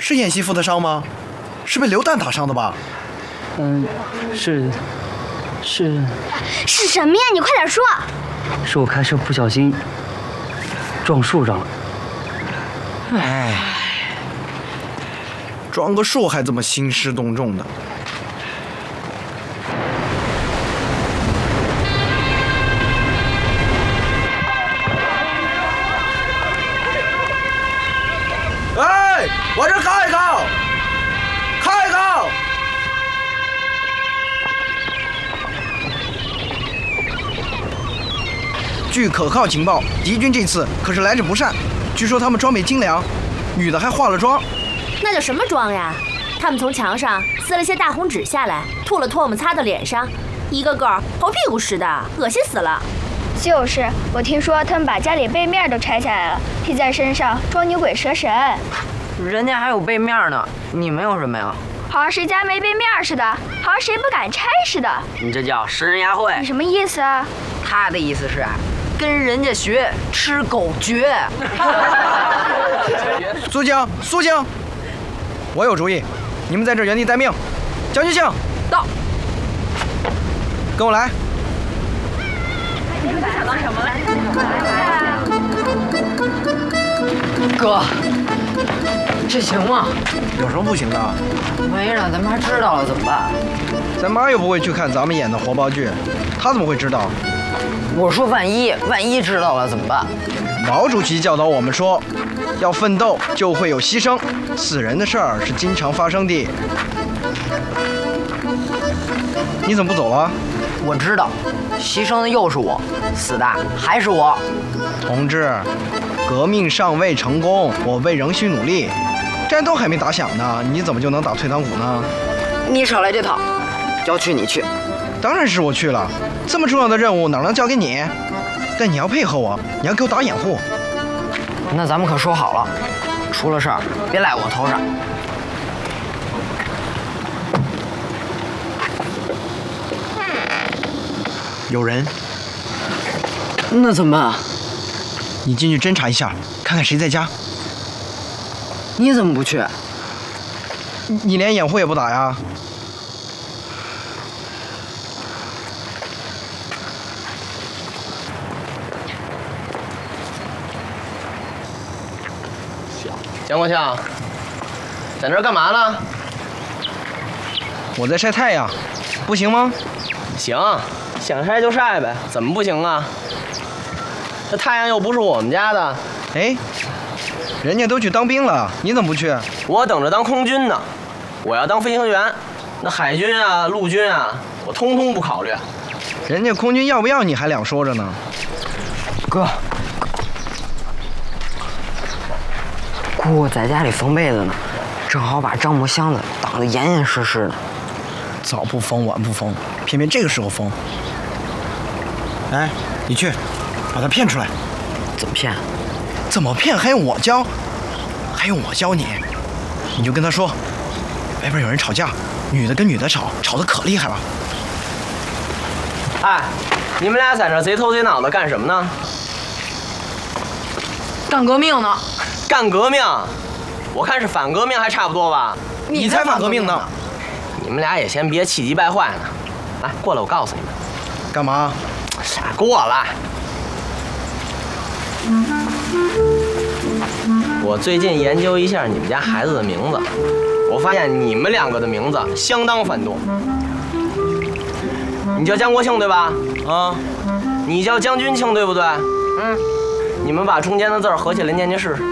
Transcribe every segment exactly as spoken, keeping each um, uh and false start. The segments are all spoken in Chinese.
是演戏负的伤吗？是被榴弹打伤的吧？ 嗯，是，是。 是什么呀？你快点说！ 是我开车不小心撞树上了。 哎，撞个树还这么兴师动众的。哎，往这靠一靠，靠一靠！据可靠情报，敌军这次可是来者不善。据说他们装备精良，女的还化了妆。 那叫什么妆呀？他们从墙上撕了些大红纸下来，吐了唾沫擦到脸上，一个个猴屁股似的，恶心死了。 就是，我听说他们把家里背面都拆下来了，披在身上装牛鬼蛇神。 人家还有背面呢，你们有什么呀？ 好像谁家没背面似的，好像谁不敢拆似的。 你这叫食人牙慧。 你什么意思啊？ 他的意思是，跟人家学吃狗绝。 苏京，苏京，我有主意，你们在这原地待命。将军姓到， 跟我来。 哥，这行吗？ 有什么不行的？ 万一让咱妈知道了怎么办？ 咱妈又不会去看咱们演的活报剧，她怎么会知道？ 我说万一，万一知道了怎么办？ 毛主席教导我们说，要奋斗就会有牺牲，死人的事儿是经常发生的。你怎么不走了？ 我知道，牺牲的又是我，死的还是我。 同志，革命尚未成功，我辈仍需努力。战斗还没打响呢，你怎么就能打退堂鼓呢？ 你少来这套，要去你去。 当然是我去了，这么重要的任务哪能交给你？但你要配合我，你要给我打掩护。 那咱们可说好了，出了事儿别赖我头上。 有人， 那怎么办？ 你进去侦查一下，看看谁在家。 你怎么不去？ 你你连掩护也不打呀？ 江国强，在那儿干嘛呢？ 我在晒太阳，不行吗？ 行，想晒就晒呗，怎么不行啊？这太阳又不是我们家的。 哎，人家都去当兵了，你怎么不去？ 我等着当空军呢，我要当飞行员。那海军啊、陆军啊，我通通不考虑。 人家空军要不要你还两说着呢。 哥，姑姑在家里缝被子呢，正好把樟木箱子挡得严严实实的。 早不封晚不封，偏偏这个时候封。哎，你去，把他骗出来。 怎么骗？ 怎么骗还用我教？还用我教你？你就跟他说，外边有人吵架，女的跟女的吵，吵得可厉害了。 哎，你们俩在这贼头贼脑的干什么呢？ 干革命呢？ 干革命？我看是反革命还差不多吧？ 你才反革命呢！ 你们俩也先别气急败坏呢。来，过来，我告诉你们。 干嘛？ 过来。我最近研究一下你们家孩子的名字，我发现你们两个的名字相当反动。你叫江国庆对吧？啊。你叫江军庆对不对？嗯。你们把中间的字儿合起来念念试试。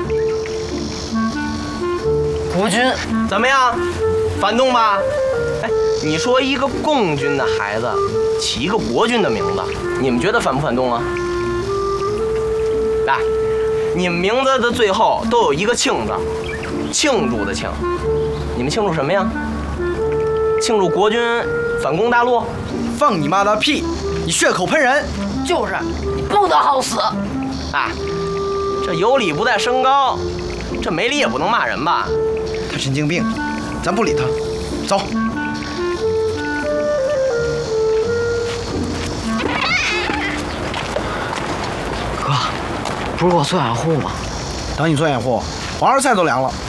国军怎么样？反动吧？哎，你说一个共军的孩子起一个国军的名字，你们觉得反不反动啊？来，你们名字的最后都有一个庆字，庆祝的庆，你们庆祝什么呀？庆祝国军反攻大陆？ 放你妈的屁！你血口喷人！ 就是，你不得好死！ 啊，这有理不在声高，这没理也不能骂人吧？ 他神经病，咱不理他，走。 哥，不是给我做掩护吗？ 等你做掩护，黄花菜都凉了。